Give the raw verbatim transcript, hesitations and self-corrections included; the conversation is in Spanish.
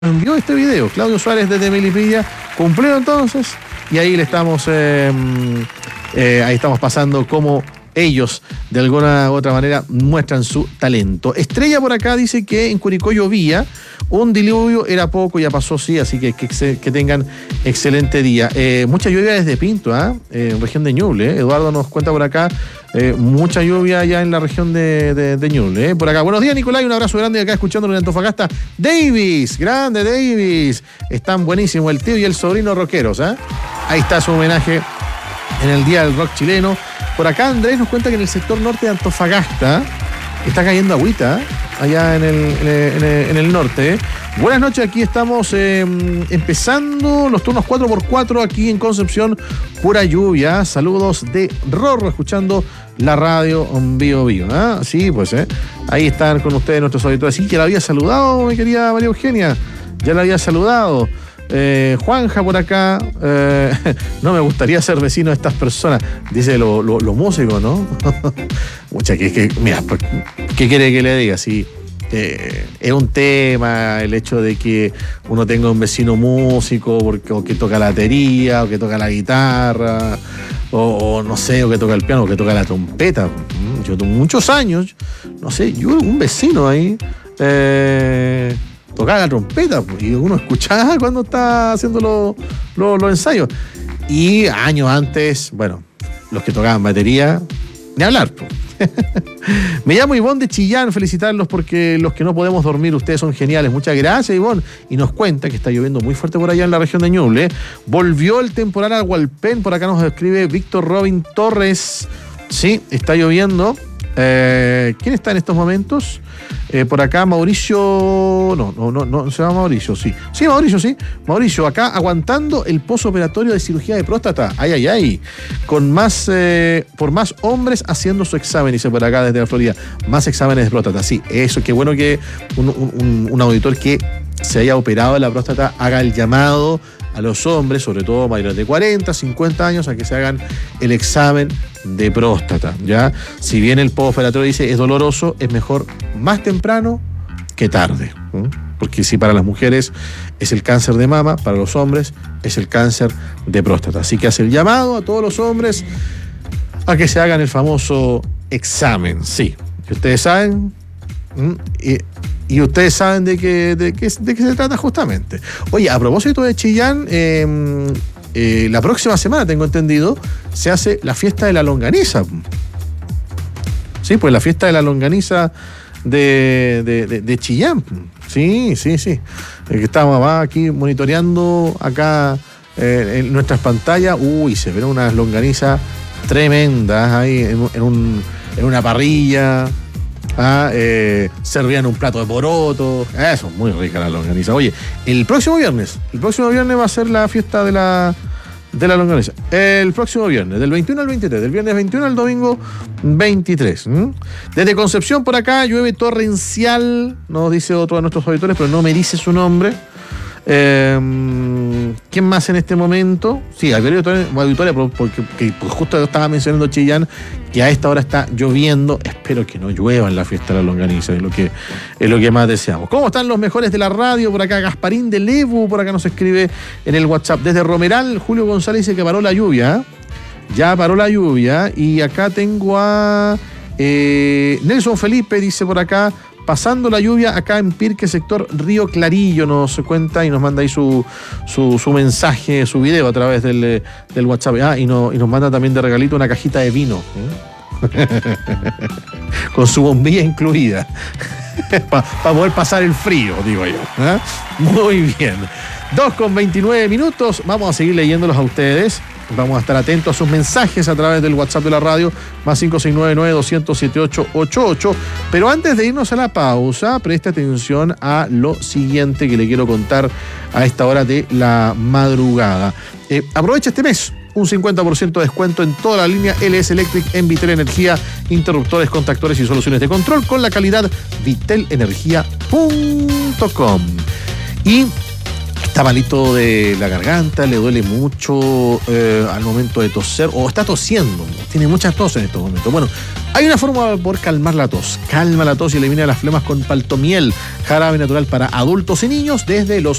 envió este video. Claudio Suárez desde Melipilla cumplió entonces y ahí le estamos eh, eh, ahí estamos pasando cómo ellos de alguna u otra manera muestran su talento. Estrella por acá dice que en Curicó llovía, un diluvio era poco, ya pasó, sí, así que que, que tengan excelente día. Eh, mucha lluvia desde Pinto, ¿eh? Eh, en región de Ñuble. ¿eh? Eduardo nos cuenta por acá, eh, mucha lluvia allá en la región de, de, de Ñuble. ¿eh? Por acá, buenos días Nicolás, un abrazo grande acá escuchándolo en Antofagasta. Davis, grande Davis, están buenísimos el tío y el sobrino rockeros. ¿eh? Ahí está su homenaje en el Día del Rock chileno. Por acá Andrés nos cuenta que en el sector norte de Antofagasta está cayendo agüita, ¿eh? allá en el, en el, en el norte. ¿eh? Buenas noches, aquí estamos eh, empezando los turnos cuatro por cuatro aquí en Concepción, pura lluvia. Saludos de Rorro, escuchando la radio en Bio Bio. ¿eh? Sí, pues eh. ahí están con ustedes nuestros auditores. Sí, que la había saludado, mi querida María Eugenia, ya la había saludado. Eh, Juanja por acá, eh, no me gustaría ser vecino de estas personas, dice los lo, lo músicos, ¿no? Mucha que, que, mira, ¿qué quiere que le diga? Si eh, es un tema el hecho de que uno tenga un vecino músico, porque, o que toca la batería, o que toca la guitarra, o, o no sé, o que toca el piano, o que toca la trompeta. Yo tengo muchos años, no sé, yo un vecino ahí. Eh, tocaba la trompeta y uno escuchaba cuando está haciendo los lo, lo ensayos. Y años antes, bueno, los que tocaban batería, ni hablar. Me llamo Ivonne de Chillán, felicitarlos porque los que no podemos dormir, ustedes son geniales. Muchas gracias, Ivonne. Y nos cuenta que está lloviendo muy fuerte por allá en la región de Ñuble. Volvió el temporal a Hualpén, por acá nos escribe Víctor Robin Torres. Sí, está lloviendo. Eh, ¿Quién está en estos momentos? Eh, por acá Mauricio, no, no, no, no, se llama Mauricio, sí. Sí, Mauricio, sí. Mauricio, acá aguantando el posoperatorio de cirugía de próstata. Ay, ay, ay. Con más, eh, por más hombres haciendo su examen, dice por acá desde la Florida. Más exámenes de próstata. Sí, eso, qué bueno que un, un, un auditor que se haya operado de la próstata haga el llamado a los hombres, sobre todo mayores de cuarenta, cincuenta años, a que se hagan el examen de próstata, ¿ya? Si bien el postoperatorio dice es doloroso, es mejor más temprano que tarde, ¿eh? Porque si para las mujeres es el cáncer de mama, para los hombres es el cáncer de próstata. Así que hace el llamado a todos los hombres a que se hagan el famoso examen, sí. Que ustedes saben, ¿eh? y Y ustedes saben de qué, de, qué, de qué se trata justamente. Oye, a propósito de Chillán, eh, eh, la próxima semana, tengo entendido, se hace la fiesta de la longaniza. Sí, pues la fiesta de la longaniza de, de, de, de Chillán. Sí, sí, sí. El que estamos aquí monitoreando acá eh, en nuestras pantallas. Uy, se ven unas longanizas tremendas ahí en, en, un, en una parrilla. Ah, eh, servían un plato de poroto. Eso, muy rica la longaniza. Oye, el próximo viernes, el próximo viernes va a ser la fiesta de la, de la longaniza. El próximo viernes, del veintiuno al veintitrés, del viernes veintiuno al domingo veintitrés. ¿Mm? Desde Concepción por acá llueve torrencial, nos dice otro de nuestros auditores, pero no me dice su nombre. Eh, ¿Quién más en este momento? Sí, hay auditoria porque, porque justo estaba mencionando Chillán que a esta hora está lloviendo. Espero que no llueva en la fiesta de la longaniza, es lo que, es lo que más deseamos. ¿Cómo están los mejores de la radio? Por acá Gasparín de Lebu, por acá nos escribe en el WhatsApp. Desde Romeral, Julio González dice que paró la lluvia, ¿eh? Ya paró la lluvia. Y acá tengo a eh, Nelson Felipe, dice por acá, pasando la lluvia acá en Pirque, sector Río Clarillo, nos cuenta y nos manda ahí su, su, su mensaje, su video a través del, del WhatsApp. Ah, y, no, y nos manda también de regalito una cajita de vino, ¿eh? Con su bombilla incluida, para pa poder pasar el frío, digo yo. ¿eh? Muy bien. dos con veintinueve minutos, vamos a seguir leyéndolos a ustedes. Vamos a estar atentos a sus mensajes a través del WhatsApp de la radio, más cinco seis nueve nueve dos cero cero siete ocho ocho ocho. Pero antes de irnos a la pausa, preste atención a lo siguiente que le quiero contar a esta hora de la madrugada. Eh, aprovecha este mes. Un cincuenta por ciento de descuento en toda la línea L S Electric en Vitel Energía, interruptores, contactores y soluciones de control con la calidad vitel energía punto com. Y está malito de la garganta, le duele mucho eh, al momento de toser, o está tosiendo, tiene mucha tos en estos momentos. Bueno, Hay una fórmula por calmar la tos. Calma la tos y elimina las flemas con Paltomiel, jarabe natural para adultos y niños desde los